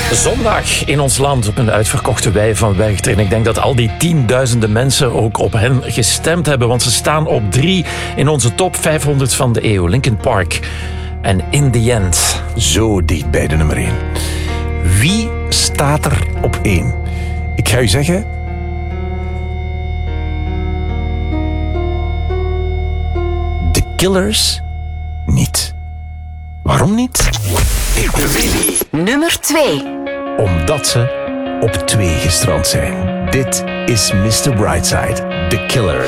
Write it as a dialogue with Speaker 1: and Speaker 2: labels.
Speaker 1: Zondag in ons land op een uitverkochte wei van Werchter. En ik denk dat al die tienduizenden mensen ook op hen gestemd hebben. Want ze staan op 3 in onze top 500 van de eeuw. Linkin Park. En In The End.
Speaker 2: Zo dicht bij de nummer 1. Wie staat er op 1? Ik ga u zeggen... The Killers niet. Waarom niet?
Speaker 3: Nummer 2.
Speaker 2: Omdat ze op 2 gestrand zijn. Dit is Mr. Brightside, The Killers.